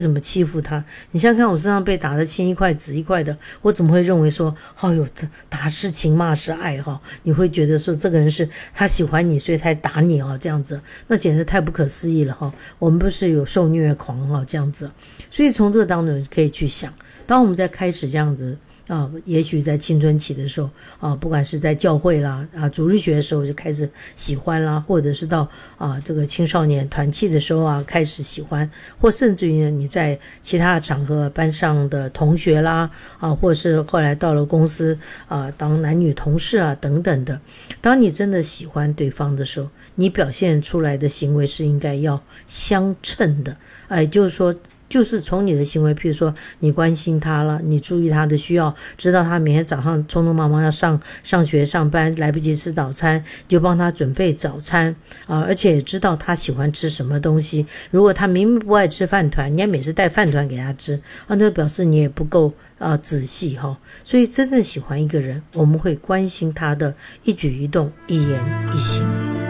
怎么欺负他？你想想看，我身上被打得青一块紫一块的，我怎么会认为说，哦哟，打是情，骂是爱哈？你会觉得说，这个人是他喜欢你，所以才打你这样子，那简直太不可思议了哈！我们不是有受虐狂这样子，所以从这个当中可以去想，当我们在开始这样子。也许在青春期的时候不管是在教会啦主日学的时候就开始喜欢啦，或者是到这个青少年团契的时候开始喜欢，或甚至于呢你在其他的场合班上的同学啦或是后来到了公司当男女同事等等的，当你真的喜欢对方的时候，你表现出来的行为是应该要相称的，就是说就是从你的行为，譬如说你关心他了，你注意他的需要，知道他每天早上匆匆忙忙要上学上班，来不及吃早餐，就帮他准备早餐而且也知道他喜欢吃什么东西。如果他明明不爱吃饭团，你还每次带饭团给他吃那表示你也不够仔细所以真正喜欢一个人，我们会关心他的一举一动、一言一行。